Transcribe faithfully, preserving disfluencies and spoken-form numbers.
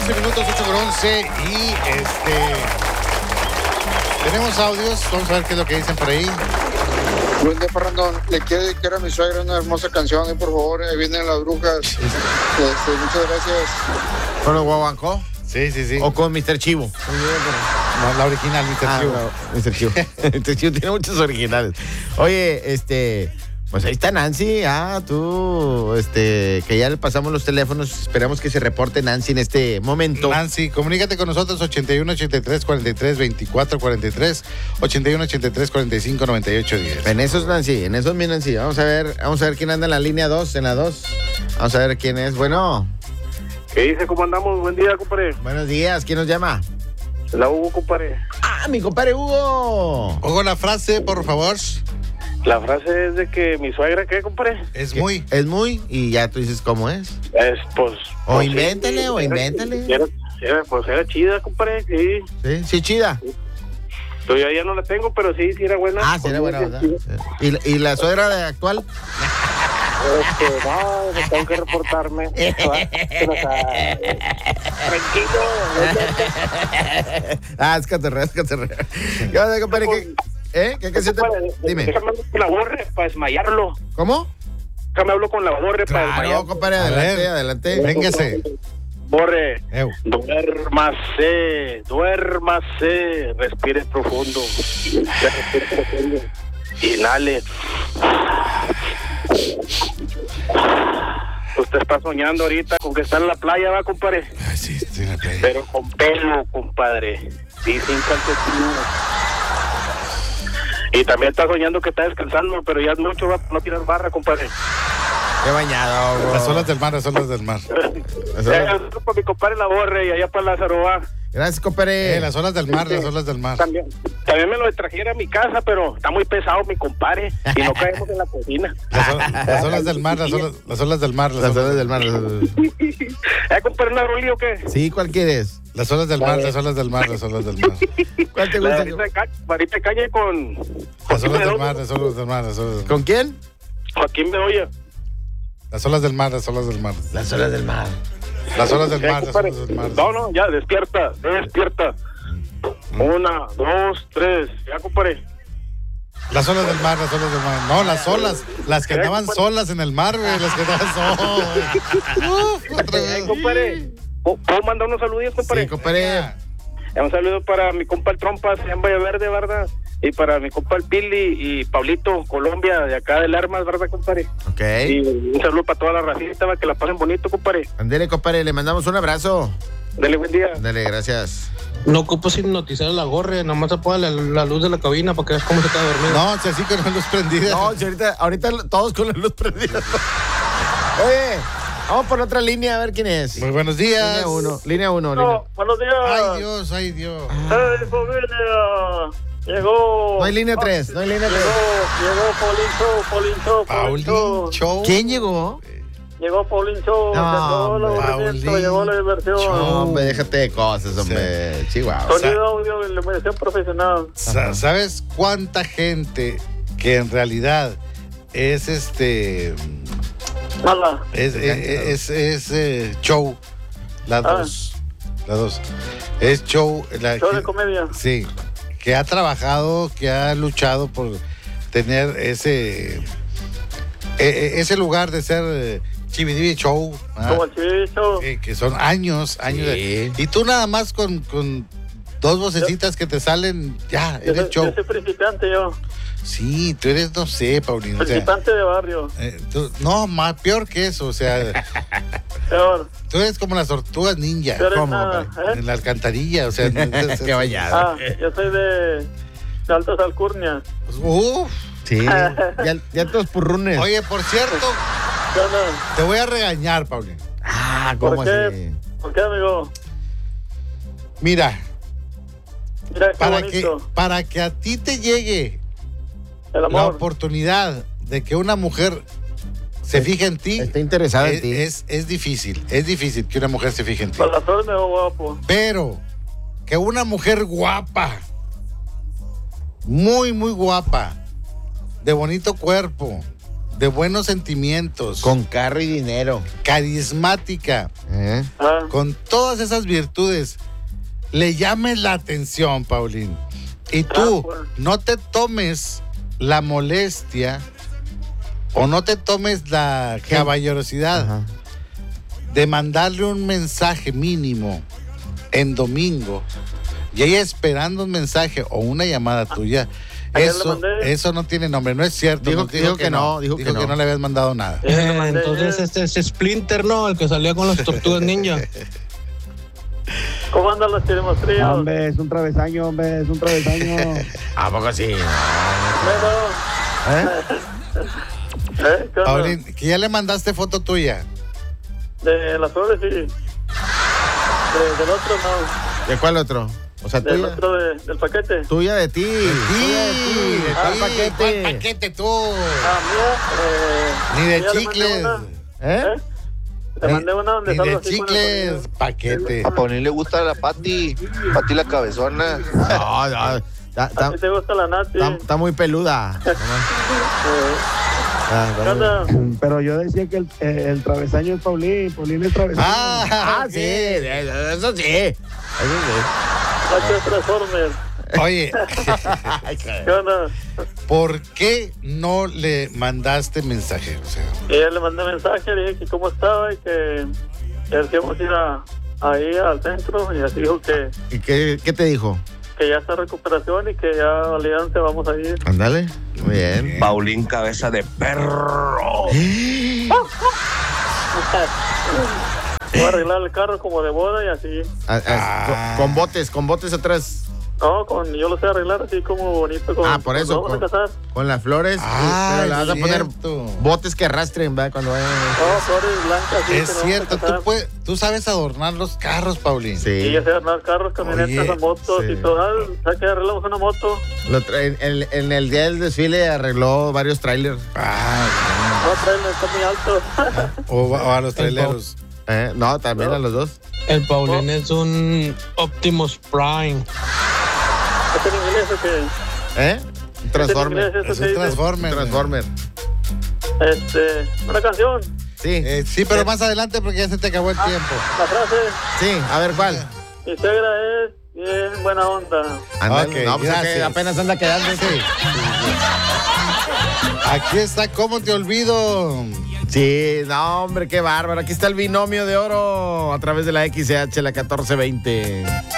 once minutos, ocho con once. Y este. Tenemos audios. Vamos a ver qué es lo que dicen por ahí. Buen día, Fernando. Le quiero dedicar a mi suegra una hermosa canción, y por favor, ahí vienen las brujas. Este, muchas gracias. ¿Con los Guaguancó? Sí, sí, sí. ¿O con mister Chivo? No, la original, mister Ah, Chivo. no, mister Chivo. mister Chivo tiene muchos originales. Oye, este... Pues ahí está Nancy, ah, tú, este, que ya le pasamos los teléfonos, esperamos que se reporte Nancy en este momento. Nancy, comunícate con nosotros, ochenta y uno, ochenta y tres, cuarenta y tres, veinticuatro, cuarenta y tres, ochenta y uno, ochenta y tres, cuarenta y cinco, noventa y ocho, diez. En esos, Nancy, en esos, mi Nancy, vamos a ver, vamos a ver quién anda en la línea dos, en la dos. Vamos a ver quién es, bueno. ¿Qué dice? ¿Cómo andamos? Buen día, compadre. Buenos días, ¿quién nos llama? La Hugo, compadre. Ah, mi compadre Hugo. Ojo la frase, por favor. La frase es de que mi suegra, ¿qué, compadre? Es muy. Es muy, y ya tú dices cómo es. Es, pues... O pues, invéntale, sí, o era- invéntale. Era, era, pues era chida, compadre, sí. Sí, sí, chida. Pero yo ya no la tengo, pero sí, sí era buena. Ah, sí, era buena, ¿verdad? Sí. ¿Y, la- y la suegra de actual? Este, no, me tengo que reportarme. Pero, o sea, tranquilo. Ah, es caterreo, es caterreo. ¿Qué onda, compadre? ¿Qué, ¿Eh? ¿Qué canción te...? Compadre, Dime. Déjame hablar con la borre para desmayarlo. ¿Cómo? Déjame hablo con la borre para Claro, desmayarlo. compadre, A adelante, ver. adelante. Véngase. Borre, Eu. duérmase, duérmase, respire profundo, respire profundo, inhale. Usted está soñando ahorita con que está en la playa, va, compadre, Ay, sí, estoy en la playa. pero con pelo, compadre, y sin calcetines. Y también está soñando que está descansando, pero ya es mucho, va, no tirar barra, compadre. Qué bañado, bro. Las olas del mar, las olas del mar. Las Eh, olas- para mi compadre la borre y allá para Lázaro, va. Gracias, compadre. Eh, las olas del mar, las olas del mar. También, también me lo trajera a mi casa, pero está muy pesado mi compadre y no caemos en la cocina. Las, olas- las olas del mar, las olas, las olas del mar. Las olas del mar. las olas- ¿Eh, compadre, una rolilla o qué? Sí, ¿cuál quieres? Las olas del mar, las olas del mar, las olas del mar. ¿Cuál te La gusta? varita de caña, varita de caña con Las Joaquín olas del Bedoya. mar, las olas del mar, las olas del mar. ¿Con quién? Joaquín Bedoya. Las olas del mar, las olas del mar. Las olas del mar. Las olas del ¿Eh, mar, las compadre? olas del mar. No, no, ya, despierta, despierta. Una, dos, tres. Ya, compadre. Las olas del mar, las olas del mar. No, las olas. Las que andaban solas en el mar, güey. Las que andaban solas. Uf, otra Eh, vez. compadre. ¿Puedo puedo mandar unos saludos, compadre? Sí, compadre. Eh, Un saludo para mi compa el Trompas en Valle Verde, ¿verdad? Y para mi compa el Pili y Pablito, Colombia, de acá del Armas, ¿verdad, compadre? Ok. Y un saludo para toda la racita, para que la pasen bonito, compadre. Andele, compadre, le mandamos un abrazo. Dale, buen día. Dale, gracias. No ocupo hipnotizar a la gorre, nomás apaga la, la luz de la cabina para que veas cómo se queda dormido. No, si así con la luz prendida. No, si ahorita, ahorita todos con la luz prendida. Oye, vamos por otra línea a ver quién es. Muy buenos días. Línea uno, línea uno. línea- No, buenos días. Ay, Dios, ay, Dios. Hey, familia. Llegó. No hay línea tres, no hay línea tres. Llegó, llegó Paulín Show, Paulín Show, Paulín Show. ¿Quién llegó? Llegó Paulín Show, No, llegó el hombre. aburrimiento, Paulín llegó la diversión. No, hombre, déjate de cosas, hombre. Chihuahua. Sonido, audio, iluminación profesional. Sa- ¿Sabes cuánta gente que en realidad es este Mala. es es, es, es, eh, show la Ah. dos la dos es show la, Show de comedia. sí, que ha trabajado, que ha luchado por tener ese e- e- ese lugar de ser eh, Chividivi Show, ¿ah? Como el chivicho. que, que son años años de- Sí. y tú nada más con, con dos vocecitas que te salen ya Yo eres soy, show. yo soy principiante, yo. Sí, tú eres, no sé, Paulino. O sea, Principiante de barrio. eh, tú- no, más peor que eso. O sea, Peor. tú eres como las tortugas ninja Peor es ¿Cómo, nada. en ¿Eh? la alcantarilla. O sea, no- no- Qué bañado. Ah, yo soy de, de Altos Alcurnia. Uf. Sí, ya, ya todos purrunes. Oye, por cierto, ¿Qué onda? te voy a regañar, Paulino. Ah, ¿cómo ¿Por así? qué? ¿Por qué, amigo? Mira, Mira qué para que, bonito. para que a ti te llegue El la amor. oportunidad de que una mujer se fije en ti, Está interesada en es, ti. es, es difícil. Es difícil que una mujer se fije en ti. Para las flores me veo guapo. Pero que una mujer guapa, muy, muy guapa, de bonito cuerpo, de buenos sentimientos, Con carro y dinero. carismática, ¿Eh? Ah, con todas esas virtudes, le llames la atención, Paulín. Y tú Ah, pues. no te tomes la molestia o no te tomes la caballerosidad Ajá. de mandarle un mensaje mínimo en domingo y ella esperando un mensaje o una llamada tuya. Ayer le Eso, mandé. eso no tiene nombre, no es cierto. Dijo- nos dijo que no, dijo que no. le habías mandado nada. Ya le Eh, mandé entonces ayer. este es Splinter, ¿no? El que salía con las tortugas ninja. ¿Cómo andan los chirimostrillos? Hombre, es un travesaño, hombre, es un travesaño. ¿A poco sí? Bueno, ¿Eh? ¿eh? ¿Qué onda? Paulín, que ya le mandaste foto tuya. De las flores, sí. De, del otro, no. ¿De cuál otro? O sea, Del tuya. otro, de, del paquete. Tuya de ti. Sí, Tuya de ti. de ¿Cuál ti. paquete? ¿Cuál paquete tú? Ah, mía. Eh, Ni de ya le mandé chicles. una, ¿Eh? ¿eh? Le mandé una donde Ni salgo de así con el chicles, sonido. paquete. A Paulín le gusta la Pati, Pati la cabezona. No, no. Está, ¿A está- ti te gusta la Nati? está- está muy peluda. Eh, Ah, ¿Qué onda? Pero yo decía que el, eh, el travesaño es Paulín, Paulín es travesaño. Ah, Ah, ok. sí, eso sí. Eso Nacho Transformer. Oye, sí. ¿Qué onda? ¿por qué no le mandaste mensaje? O sea, Y ya le mandé mensaje, le dije que cómo estaba y que, que íbamos a ir a, ahí al centro y así dijo que, ¿Y qué, qué te dijo? que ya está en recuperación y que ya alianza vamos a ir. Ándale. Muy bien. Paulín cabeza de perro. Voy a arreglar el carro como de boda y así. Ah, ah, Ah. con, con botes, con botes atrás. No, con, yo lo sé arreglar así como bonito. Con, Ah, por eso, nos Vamos con- a casar. Con las flores. Ah, pero le vas a es poner cierto. botes que arrastren, ¿verdad? Cuando vayan. No, flores blancas. Sí, que Es nos cierto, vamos a tú, casar. puedes, tú sabes adornar los carros, Paulín. Y Sí. ya sé arreglar carros, camionetas, Oye, motos sí. y todo. Ah, ¿sabes que arreglamos una moto? Lo trae- en, en el día del desfile arregló varios trailers. Ah, No, trailer, está muy alto. o, o a los traileros. ¿Eh? No, también No. a los dos. El Paulín es un Optimus Prime. ¿Es en inglés o qué? ¿Eh? Un Transformer. ¿Es en inglés Es eso un que dice? Transformer. Transformer. Este, una canción. Sí. Eh, sí, pero más adelante porque ya se te acabó el tiempo. La frase, Sí, a ver cuál. mi suegra es bien buena onda. Ándale. Ok, no, pues es que gracias. apenas anda quedando. Sí. Aquí está, ¿cómo te olvido? Sí, no, hombre, qué bárbaro. Aquí está el binomio de oro a través de la X C H, la catorce veinte.